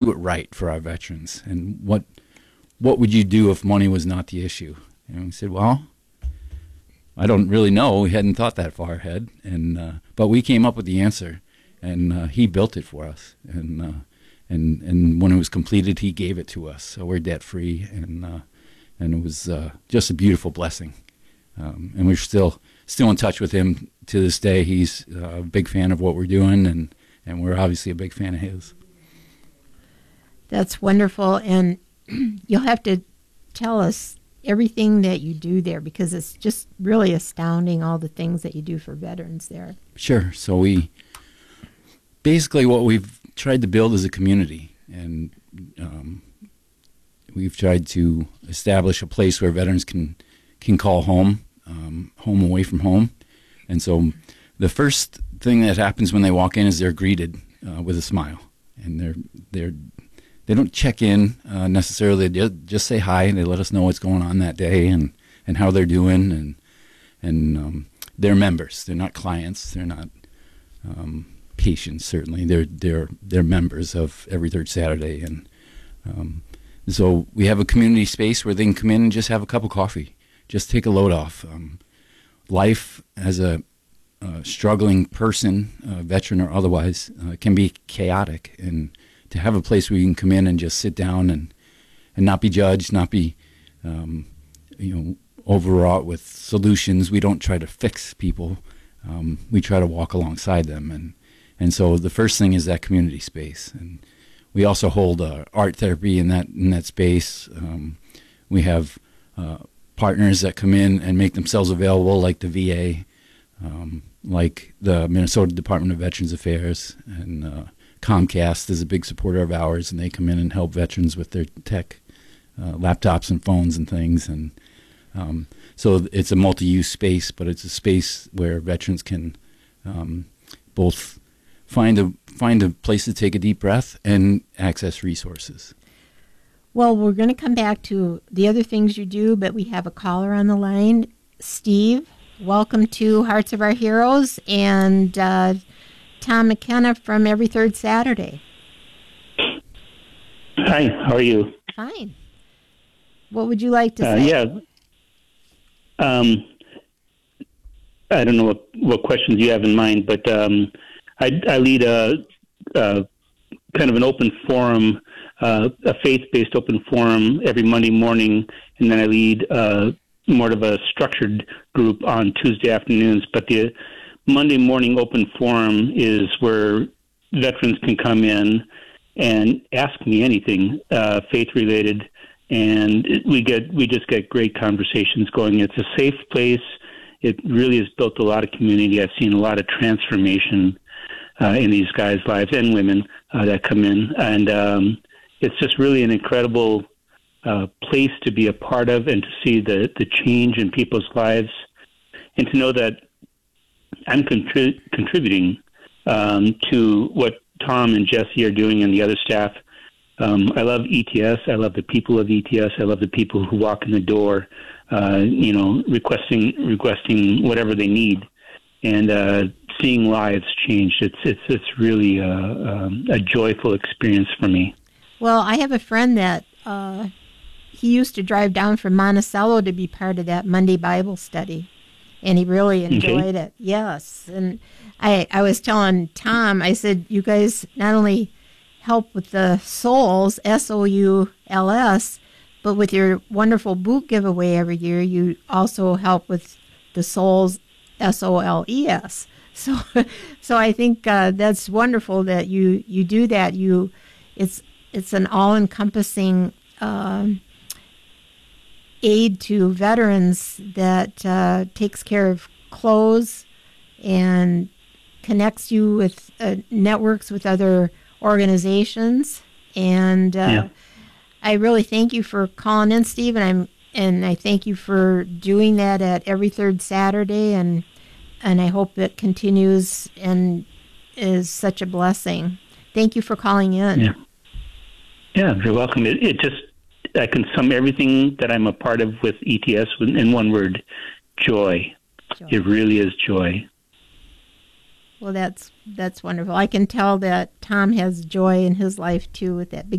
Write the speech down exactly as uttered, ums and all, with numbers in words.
do it right for our veterans. And what what would you do if money was not the issue? And we said, well, I don't really know. We hadn't thought that far ahead, and uh, but we came up with the answer, and uh, he built it for us. And uh, and and when it was completed, he gave it to us. So we're debt free, and uh, and it was uh, just a beautiful blessing. Um, and we're still still in touch with him to this day. He's a big fan of what we're doing, and, and we're obviously a big fan of his. That's wonderful, and you'll have to tell us everything that you do there, because it's just really astounding, all the things that you do for veterans there. Sure. So we basically what we've tried to build is a community, and um, we've tried to establish a place where veterans can can call home, um, home away from home. And so the first thing that happens when they walk in is they're greeted uh, with a smile, and they're they're they don't check in uh, necessarily. They just say hi, and they let us know what's going on that day and, and how they're doing. And and um, they're members. They're not clients. They're not um, patients. Certainly, they're they're they're members of Every Third Saturday. And um, so we have a community space where they can come in and just have a cup of coffee, just take a load off. Um, life as a uh, struggling person, uh, veteran or otherwise, uh, can be chaotic, and to have a place where you can come in and just sit down and, and not be judged, not be, um, you know, overwrought with solutions. We don't try to fix people. Um, we try to walk alongside them. And, and so the first thing is that community space. And we also hold uh, art therapy in that, in that space. Um, we have uh, partners that come in and make themselves available, like the V A, um, like the Minnesota Department of Veterans Affairs, and uh, Comcast is a big supporter of ours, and they come in and help veterans with their tech, uh, laptops and phones and things. And um, so it's a multi-use space, but it's a space where veterans can um, both find a find a place to take a deep breath and access resources. Well, we're going to come back to the other things you do, but we have a caller on the line. Steve, welcome to Hearts of Our Heroes, and uh, Tom McKenna from Every Third Saturday. Hi, how are you? Fine. What would you like to uh, say? Yeah. Um, I don't know what, what questions you have in mind, but um, I, I lead a, a kind of an open forum, uh, a faith-based open forum every Monday morning, and then I lead uh, more of a structured group on Tuesday afternoons. But the Monday morning open forum is where veterans can come in and ask me anything uh, faith-related, and it, we get we just get great conversations going. It's a safe place. It really has built a lot of community. I've seen a lot of transformation uh, in these guys' lives and women uh, that come in, and um, it's just really an incredible uh, place to be a part of, and to see the the change in people's lives, and to know that I'm contri- contributing um, to what Tom and Jesse are doing and the other staff. Um, I love E T S. I love the people of E T S. I love the people who walk in the door, uh, you know, requesting requesting whatever they need, and uh, seeing lives change. It's it's it's really a, um, a joyful experience for me. Well, I have a friend that uh, he used to drive down from Monticello to be part of that Monday Bible study. And he really enjoyed okay. it. Yes. And I, I was telling Tom, I said, you guys not only help with the souls, S O U L S, but with your wonderful boot giveaway every year, you also help with the souls, S O L E S. So so I think uh, that's wonderful that you, you do that. You, it's, it's an all-encompassing um aid to veterans that uh, takes care of clothes and connects you with uh, networks with other organizations. And uh, yeah. I really thank you for calling in, Steve, and I'm and I thank you for doing that at Every Third Saturday, and and I hope it continues and is such a blessing. Thank you for calling in. Yeah, yeah, you're welcome. It, it just I can sum everything that I'm a part of with E T S in one word: joy. joy. It really is joy. Well, that's that's wonderful. I can tell that Tom has joy in his life too with that big